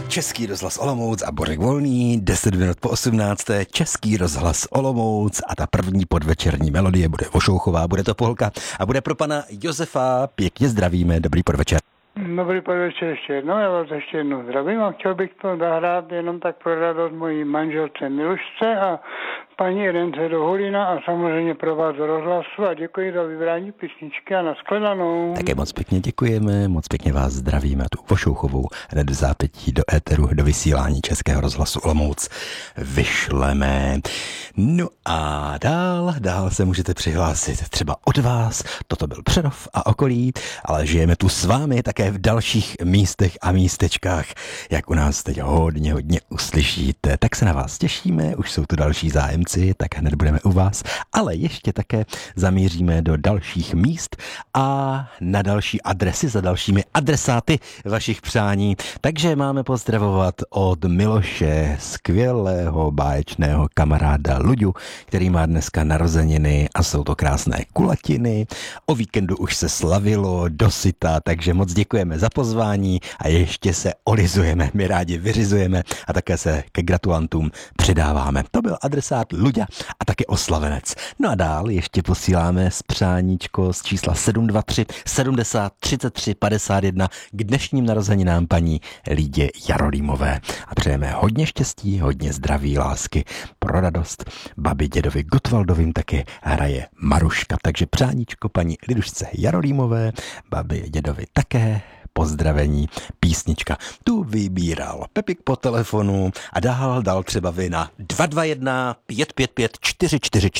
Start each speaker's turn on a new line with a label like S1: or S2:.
S1: Český rozhlas Olomouc a Bořek Volný, 10 minut po 18. Český rozhlas Olomouc a ta první podvečerní melodie bude ošouchová, bude to polka a bude pro pana Josefa. Pěkně zdravíme, dobrý podvečer.
S2: Dobrý podvečer ještě jednou, já vás ještě jednou zdravím a chtěl bych to zahrát jenom tak pro radost mojí manželce Milušce a paní Irence do Hulína a samozřejmě pro vás do rozhlasu a děkuji za vybrání písničky a nashledanou.
S1: Také moc pěkně děkujeme, moc pěkně vás zdravíme a tu Vošouchovou hned v zápětí do éteru, do vysílání Českého rozhlasu Olomouc vyšleme. No a dál se můžete přihlásit třeba od vás, toto byl Přerov a okolí, ale žijeme tu s vámi také v dalších místech a místečkách, jak u nás teď hodně uslyšíte, tak se na vás těšíme, už jsou tu další zájemci, tak hned budeme u vás, ale ještě také zamíříme do dalších míst a na další adresy za dalšími adresáty vašich přání. Takže máme pozdravovat od Miloše, skvělého báječného kamaráda Luďu, který má dneska narozeniny a jsou to krásné kulatiny. O víkendu už se slavilo dosyta, takže moc děkujeme za pozvání a ještě se olizujeme, my rádi vyřizujeme a také se ke gratulantům přidáváme. To byl adresát Luďa a taky oslavenec. No a dál ještě posíláme přáníčko z čísla 723 70 33 51 k dnešním narozeninám paní Lídě Jarolímové. A přejeme hodně štěstí, hodně zdraví, lásky, pro radost. Babi dědovi Gotwaldovým taky hraje Maruška. Takže přáníčko paní Lidušce Jarolímové, babi dědovi také pozdravení, písnička. Tu vybíral Pepik po telefonu a dál třeba vy na 221 555 444.